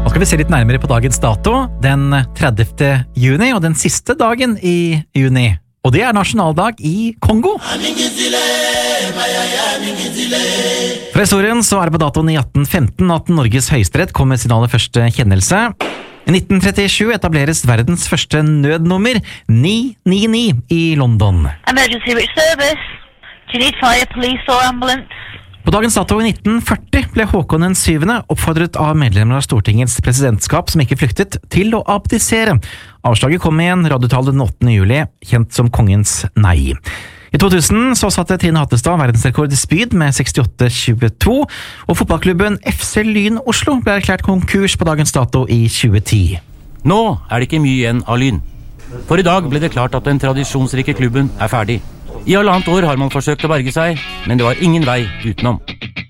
Nå skal vi se litt nærmere på dagens dato, den 30. juni, og den siste dagen i juni. Og det nasjonaldag i Kongo. Fra historien så det på datoen i 1815 at Norges høyesterett kom med sin aller første kjennelse. I 1937 etableres verdens første nødnummer, 999 i London. Emergency which service? Do you need fire, police or ambulance? På dagens dato i 1940 ble Håkon den 7. oppfordret av medlemmer av Stortingets presidentskap som ikke flyktet til å abdisere. Avslaget kom i en radiotale den 8. juli, kjent som kongens nei. I 2000 så satte Trine Hattestad verdensrekord i spyd med 68,22, og fotballklubben FC Lyn Oslo ble erklært konkurs på dagens dato i 2010. Nå det ikke mye igjen av Lyn. For i dag ble det klart at den tradisjonsrike klubben ferdig. I halvannet år har man forsøkt å berge seg, men det var ingen vei utenom.